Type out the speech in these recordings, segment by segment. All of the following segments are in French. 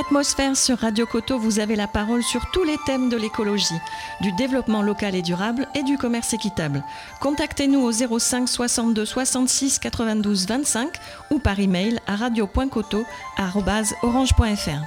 Atmosphère sur Radio Coteau, vous avez la parole sur tous les thèmes de l'écologie, du développement local et durable et du commerce équitable. Contactez-nous au 05 62 66 92 25 ou par email à radio.coteau@orange.fr.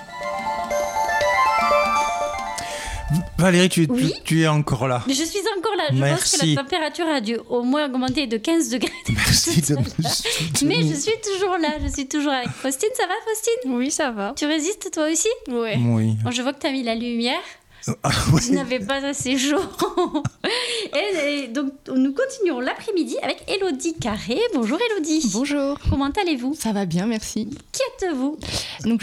Valérie, tu es encore là. Je suis encore là. Je pense que la température a dû au moins augmenter de 15 degrés. Merci de me Mais je suis toujours là. Je suis toujours avec Faustine. Ça va, Faustine ? Oui, ça va. Tu résistes toi aussi ? Ouais. Oui. Bon, je vois que tu as mis la lumière. Ouais. Je n'avais pas assez chaud. et donc, nous continuons l'après-midi avec Élodie Carré. Bonjour Élodie. Bonjour. Comment allez-vous ? Ça va bien, merci. Qui êtes-vous ? Donc,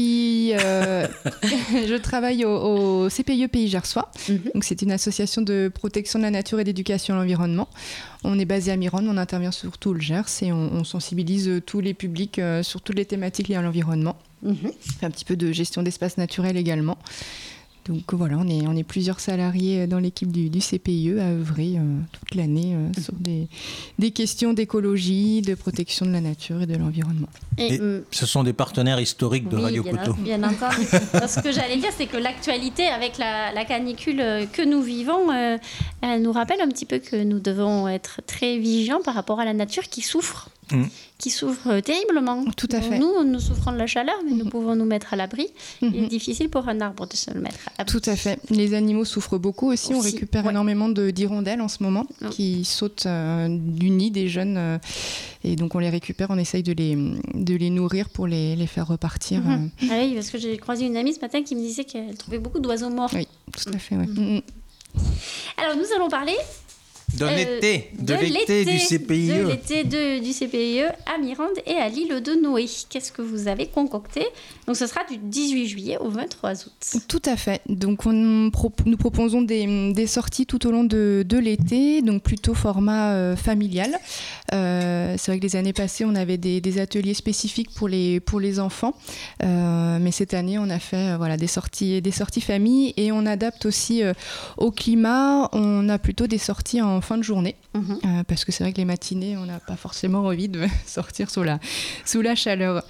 je travaille au CPIE Pays Gersois. Donc, c'est une association de protection de la nature et d'éducation à l'environnement. On est basé à Mironne, on intervient sur tout le Gers et on sensibilise tous les publics sur toutes les thématiques liées à l'environnement. On fait un petit peu de gestion d'espace naturel également. Donc voilà, on est plusieurs salariés dans l'équipe du CPIE à œuvrer toute l'année sur des questions d'écologie, de protection de la nature et de l'environnement. Et ce sont des partenaires historiques de Radio Coteau. Bien entendu. Ce que j'allais dire, c'est que l'actualité avec la canicule que nous vivons, elle nous rappelle un petit peu que nous devons être très vigilants par rapport à la nature qui souffre. Qui souffrent terriblement. Tout à fait. Nous souffrons de la chaleur, mais nous pouvons nous mettre à l'abri. Il est difficile pour un arbre de se mettre à l'abri. Tout à fait. Les animaux souffrent beaucoup aussi. On récupère énormément d'hirondelles en ce moment qui sautent du nid des jeunes. Et donc on les récupère, on essaye de les nourrir pour les faire repartir. Ah oui, parce que j'ai croisé une amie ce matin qui me disait qu'elle trouvait beaucoup d'oiseaux morts. Oui, tout à fait. Ouais. Alors nous allons parler... De l'été du CPIE. De l'été du CPIE à Mirande et à l'île de Noé. Qu'est-ce que vous avez concocté ? Donc ce sera du 18 juillet au 23 août. Tout à fait. Donc nous proposons des sorties tout au long de l'été, donc plutôt format familial. C'est vrai que les années passées, on avait des ateliers spécifiques pour les enfants. Mais cette année, on a fait des sorties famille et on adapte aussi au climat. On a plutôt des sorties en fin de journée, parce que c'est vrai que les matinées, on n'a pas forcément envie de sortir sous la chaleur.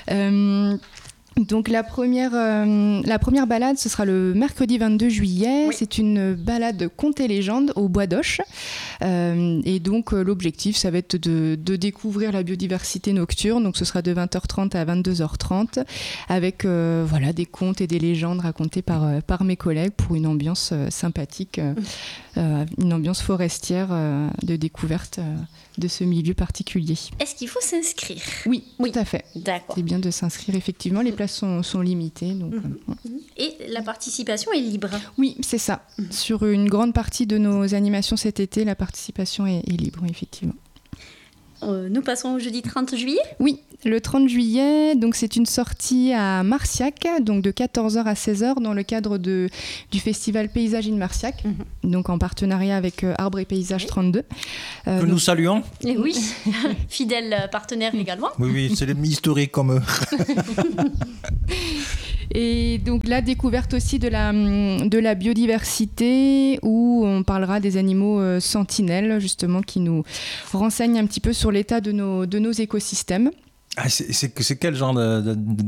Donc la première balade, ce sera le mercredi 22 juillet. Oui. C'est une balade contes et légendes au Bois d'Auche. Et donc l'objectif, ça va être de découvrir la biodiversité nocturne. Donc ce sera de 20h30 à 22h30 avec des contes et des légendes racontées par mes collègues pour une ambiance sympathique, une ambiance forestière de découverte de ce milieu particulier. Est-ce qu'il faut s'inscrire ? Oui, tout à fait. D'accord. C'est bien de s'inscrire, effectivement. Les places sont limitées. Donc, Et la participation est libre ? Oui, c'est ça. Sur une grande partie de nos animations cet été, la participation est libre, effectivement. Nous passons au jeudi 30 juillet ? Oui, le 30 juillet, donc c'est une sortie à Marciac, donc de 14h à 16h dans le cadre du festival Paysage in Marciac, donc en partenariat avec Arbres et Paysages 32. Que nous saluons. Et oui, fidèle partenaire également. Oui, c'est les historiques comme eux. Et donc la découverte aussi de la biodiversité où on parlera des animaux sentinelles justement qui nous renseignent un petit peu sur l'état de nos écosystèmes. Ah, c'est quel genre d'animaux ?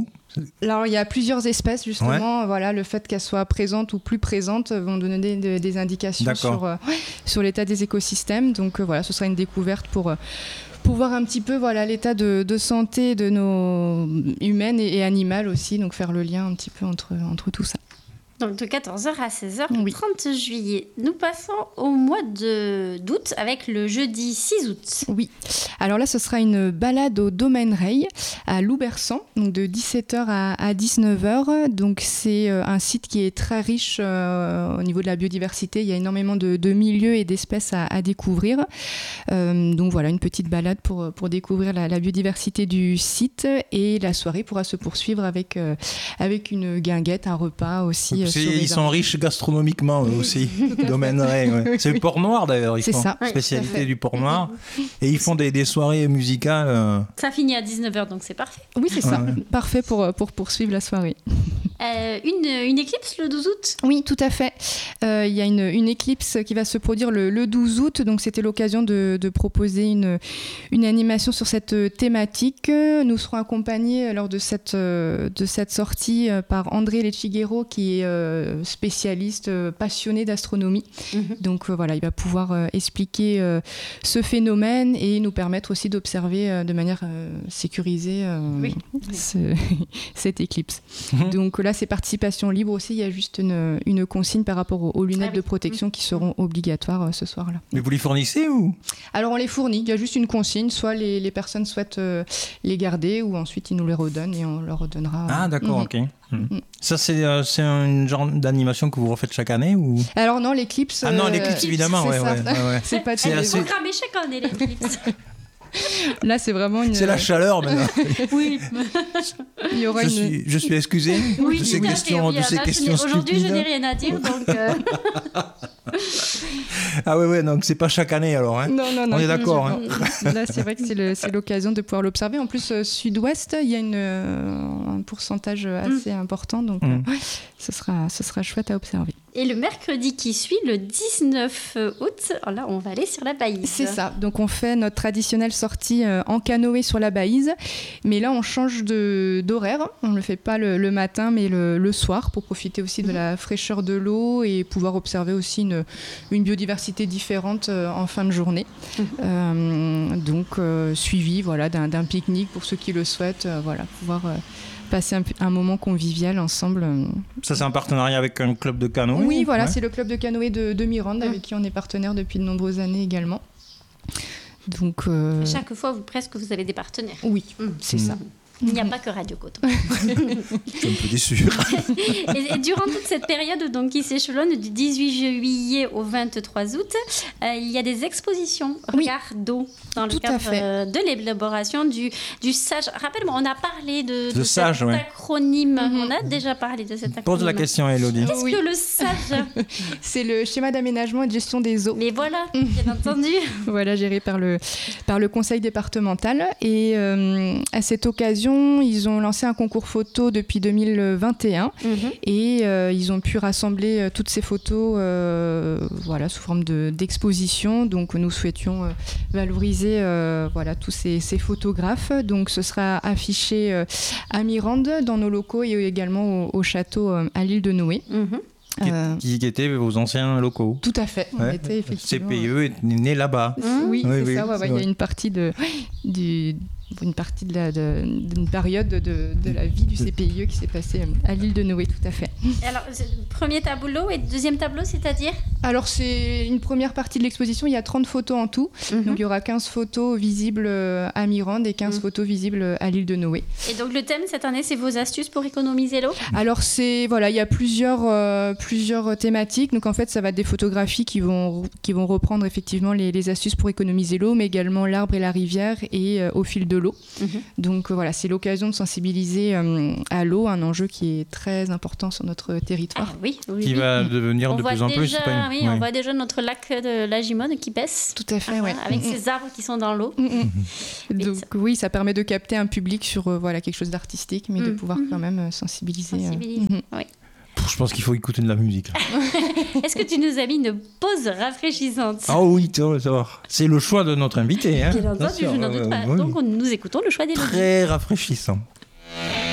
Alors il y a plusieurs espèces justement, le fait qu'elles soient présentes ou plus présentes vont donner des indications sur l'état des écosystèmes. Donc ce sera une découverte pour voir un petit peu l'état de santé de nos humaines et animales aussi, donc faire le lien un petit peu entre tout ça. Donc de 14h à 16h, le 30 juillet. Nous passons au mois d'août avec le jeudi 6 août. Oui, alors là ce sera une balade au Domaine Reille à Loubersan, donc de 17h à 19h. Donc c'est un site qui est très riche au niveau de la biodiversité. Il y a énormément de milieux et d'espèces à découvrir. Donc voilà, une petite balade pour découvrir la biodiversité du site, et la soirée pourra se poursuivre avec une guinguette, un repas aussi. Ils sont riches gastronomiquement eux aussi, Domaine Reille. Ouais. C'est le Port Noir d'ailleurs, ils font spécialité du Port Noir. Et ils font des soirées musicales. Ça finit à 19h, donc c'est parfait. Oui, c'est ça. Parfait pour poursuivre la soirée. Une éclipse le 12 août ? Oui, tout à fait. Il y a une éclipse qui va se produire le 12 août, donc c'était l'occasion de proposer une animation sur cette thématique. Nous serons accompagnés lors de cette sortie par André Lechiguero, qui est spécialiste, passionné d'astronomie. Donc voilà, il va pouvoir expliquer ce phénomène et nous permettre aussi d'observer de manière sécurisée cette éclipse. Donc là, c'est participation libre aussi. Il y a juste une consigne par rapport aux lunettes de protection qui seront obligatoires ce soir-là. Mais vous les fournissez ou ? Alors on les fournit. Il y a juste une consigne. Soit les personnes souhaitent les garder ou ensuite ils nous les redonnent et on leur redonnera. Ah d'accord, ok. Ça, c'est un genre d'animation que vous refaites chaque année ou... Alors non, l'éclipse... Ah non, l'éclipse évidemment, ouais. C'est pas Elle est programmée chaque année, l'éclipse. Là, c'est vraiment une... C'est la chaleur maintenant. Oui. Il y aura je suis excusé de ces questions stupides. Aujourd'hui, je n'ai rien à dire, donc... Ah ouais, donc c'est pas chaque année alors. Hein. Non. On est d'accord. Hein. Là, c'est vrai que c'est l'occasion de pouvoir l'observer. En plus, sud-ouest, il y a un pourcentage assez important, donc ce sera chouette à observer. Et le mercredi qui suit, le 19 août, là, on va aller sur la Baïse. C'est ça. Donc, on fait notre traditionnelle sortie en canoë sur la Baïse. Mais là, on change d'horaire. On ne le fait pas le matin, mais le soir, pour profiter aussi de la fraîcheur de l'eau et pouvoir observer aussi une biodiversité différente en fin de journée. Donc, suivi d'un pique-nique pour ceux qui le souhaitent. Pouvoir... passer un moment convivial ensemble. Ça, c'est un partenariat avec un club de canoë ? Oui, voilà, c'est le club de canoë de Mirande, avec qui on est partenaire depuis de nombreuses années également. Donc, chaque fois, presque, vous avez des partenaires. Oui, c'est ça. Il n'y a pas que Radio Coton. Je suis un peu déçu. Et durant toute cette période donc, qui s'échelonne du 18 juillet au 23 août, il y a des expositions regard d'eau dans le cadre de l'élaboration du SAGE. Rappelle-moi, on a parlé de SAGE, cet acronyme. On a déjà parlé de cet acronyme. Pose la question, Élodie. Qu'est-ce que le SAGE ? C'est le schéma d'aménagement et de gestion des eaux. Mais voilà, bien entendu. Voilà, géré par le conseil départemental. Et à cette occasion, ils ont lancé un concours photo depuis 2021 et ils ont pu rassembler toutes ces photos sous forme d'exposition. Donc nous souhaitions valoriser tous ces photographes. Donc ce sera affiché à Mirande dans nos locaux et également au château à l'île de Noé. Qui étaient vos anciens locaux. Tout à fait. On était effectivement... CPE est né là-bas. Oui, c'est ça. Il y a une partie d'une période de la vie du CPIE qui s'est passée à l'île de Noé, tout à fait. Alors, premier tableau et deuxième tableau, c'est-à-dire ? Alors, c'est une première partie de l'exposition. Il y a 30 photos en tout. Donc, il y aura 15 photos visibles à Mirande et 15 photos visibles à l'île de Noé. Et donc, le thème cette année, c'est vos astuces pour économiser l'eau ? Alors, il y a plusieurs thématiques. Donc, en fait, ça va être des photographies qui vont reprendre effectivement les astuces pour économiser l'eau, mais également l'arbre et la rivière et au fil de l'eau. Donc c'est l'occasion de sensibiliser à l'eau, un enjeu qui est très important sur notre territoire. Qui va devenir de plus en plus. On voit déjà notre lac de la Gimone qui baisse. Tout à fait, avec ces arbres qui sont dans l'eau. Donc ça permet de capter un public sur quelque chose d'artistique, mais de pouvoir quand même sensibiliser. Je pense qu'il faut écouter de la musique. Est-ce que tu nous as mis une pause rafraîchissante ? Ah oui, c'est le choix de notre invité. Hein. Bien entendu, je n'en doute pas. Donc nous écoutons le choix d'Élodie. Très rafraîchissant.